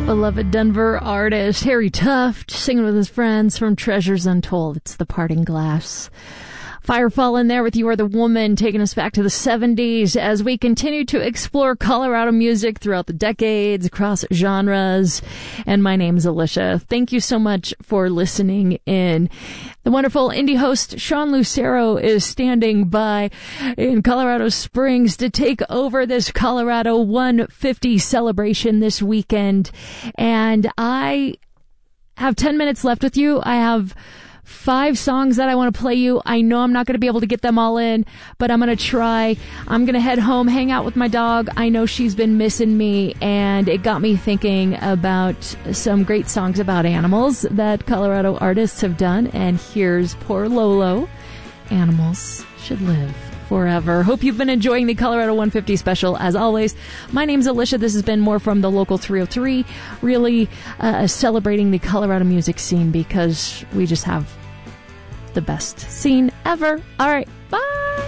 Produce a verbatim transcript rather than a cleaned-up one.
beloved Denver artist Harry Tuft singing with his friends from Treasures Untold. It's The Parting Glass. Firefall in there with You Are the Woman, taking us back to the seventies as we continue to explore Colorado music throughout the decades, across genres. And my name's Alicia. Thank you so much for listening in. The wonderful indie host Sean Lucero is standing by in Colorado Springs to take over this Colorado one fifty celebration this weekend. And I have ten minutes left with you. I have five songs that I want to play you. I know I'm not going to be able to get them all in, but I'm going to try. I'm going to head home, hang out with my dog. I know she's been missing me, and it got me thinking about some great songs about animals that Colorado artists have done. And here's poor Lolo. Animals should live forever. Hope you've been enjoying the Colorado one fifty special. As always, my name's Alicia. This has been more from the Local three oh three, really uh, celebrating the Colorado music scene because we just have the best scene ever. All right, bye.